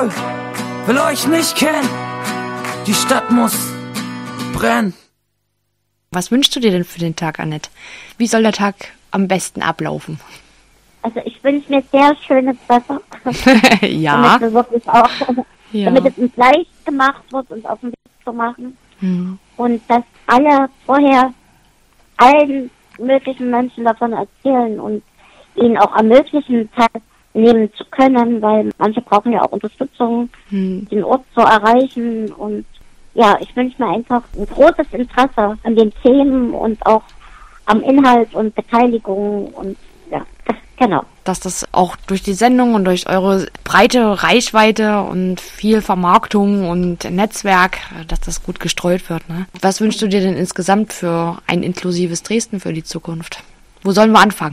zurück, will euch nicht kennen. Die Stadt muss brennen. Was wünschst du dir denn für den Tag, Annette? Wie soll der Tag am besten ablaufen? Also ich wünsche mir sehr schönes Wetter. Ja. Damit wir wirklich auch, damit es uns leicht gemacht wird, uns auf den Weg zu machen. Und dass alle vorher allen möglichen Menschen davon erzählen und ihnen auch ermöglichen, teilnehmen zu können, weil manche brauchen ja auch Unterstützung, den Ort zu erreichen. Und ja, ich wünsche mir einfach ein großes Interesse an den Themen und auch am Inhalt und Beteiligung und ja, genau. Dass das auch durch die Sendung und durch eure breite Reichweite und viel Vermarktung und Netzwerk, dass das gut gestreut wird, ne? Was wünschst du dir denn insgesamt für ein inklusives Dresden für die Zukunft? Wo sollen wir anfangen?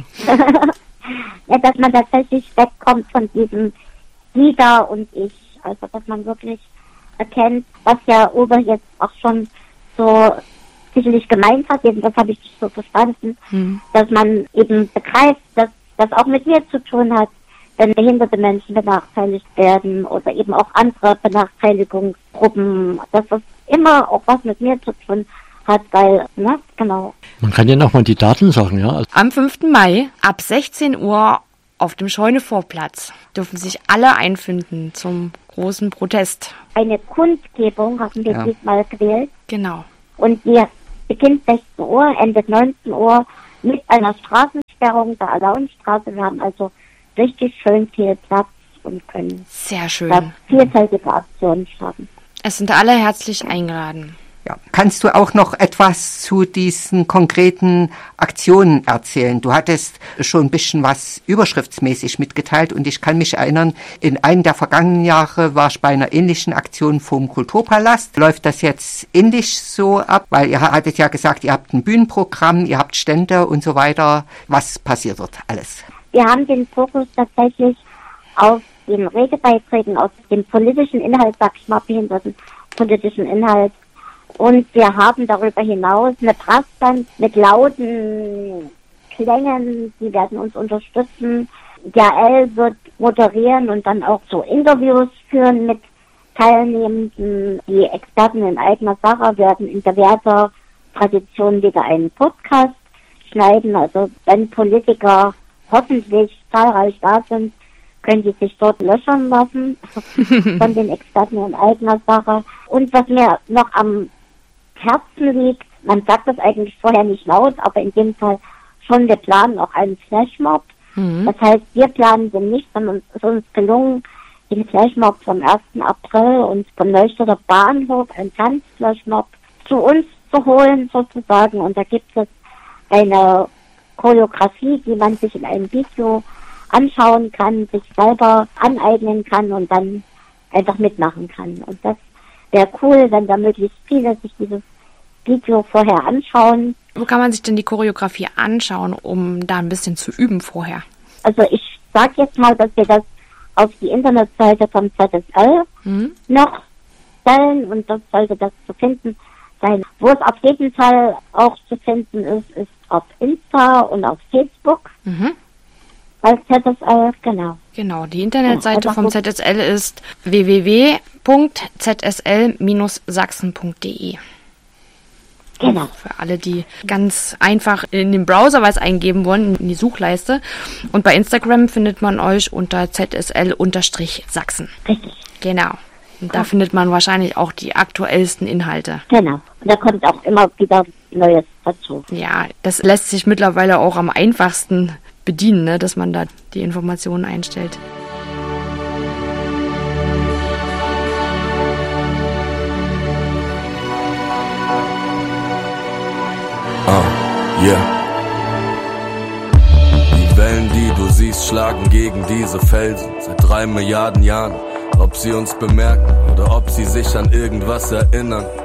Ja, dass man tatsächlich wegkommt von diesem Jeder und Ich. Also, dass man wirklich erkennt, was ja Uwe jetzt auch schon so sicherlich gemeint hat, das habe ich so verstanden, dass man eben begreift, dass das auch mit mir zu tun hat, wenn behinderte Menschen benachteiligt werden oder eben auch andere Benachteiligungsgruppen, dass das immer auch was mit mir zu tun hat, weil, ne, genau. Man kann ja nochmal die Daten sagen, ja. Am 5. Mai ab 16 Uhr auf dem Scheunevorplatz dürfen sich alle einfinden zum großen Protest. Eine Kundgebung haben wir diesmal gewählt. Genau. Und die beginnt 16 Uhr, endet 19 Uhr mit einer Straßensperrung der Alaunstraße. Wir haben also richtig schön viel Platz und können sehr schön vielfältige Aktionen starten. Es sind alle herzlich eingeladen. Ja. Kannst du auch noch etwas zu diesen konkreten Aktionen erzählen? Du hattest schon ein bisschen was überschriftsmäßig mitgeteilt und ich kann mich erinnern, in einem der vergangenen Jahre war ich bei einer ähnlichen Aktion vom Kulturpalast. Läuft das jetzt ähnlich so ab? Weil ihr hattet ja gesagt, ihr habt ein Bühnenprogramm, ihr habt Stände und so weiter. Was passiert dort alles? Wir haben den Fokus tatsächlich auf den Redebeiträgen, auf dem politischen Inhalt, sag ich mal, behinderten politischen Inhalt. Und wir haben darüber hinaus eine Brassband mit lauten Klängen, die werden uns unterstützen. Jael wird moderieren und dann auch so Interviews führen mit Teilnehmenden. Die Experten in eigener Sache werden in bewährter Tradition wieder einen Podcast schneiden. Also wenn Politiker hoffentlich zahlreich da sind, können die sich dort löchern lassen von den Experten in eigener Sache. Und was mir noch am Herzen liegt, man sagt das eigentlich vorher nicht laut, aber in dem Fall schon, wir planen auch einen Flashmob. Das heißt, wir planen den nicht, sondern es ist uns gelungen, den Flashmob vom 1. April und vom Neustädter Bahnhof, einen Tanzflashmob, zu uns zu holen sozusagen. Und da gibt es eine Choreografie, die man sich in einem Video anschauen kann, sich selber aneignen kann und dann einfach mitmachen kann. Und das wäre cool, wenn da möglichst viele sich dieses Video vorher anschauen. Wo kann man sich denn die Choreografie anschauen, um da ein bisschen zu üben vorher? Also ich sage jetzt mal, dass wir das auf die Internetseite vom ZSL noch stellen und das sollte das zu finden sein. Wo es auf jeden Fall auch zu finden ist auf Insta und auf Facebook. Als ZSL, genau. Genau, die Internetseite vom ZSL ist www.zsl-sachsen.de. Genau. Für alle, die ganz einfach in den Browser was eingeben wollen, in die Suchleiste. Und bei Instagram findet man euch unter ZSL-Sachsen. Richtig. Genau. Und da findet man wahrscheinlich auch die aktuellsten Inhalte. Genau. Und da kommt auch immer wieder Neues dazu. Ja, das lässt sich mittlerweile auch am einfachsten bedienen, ne, dass man da die Informationen einstellt. Yeah. Die Wellen, die du siehst, schlagen gegen diese Felsen seit 3 Milliarden Jahren. Ob sie uns bemerken oder ob sie sich an irgendwas erinnern,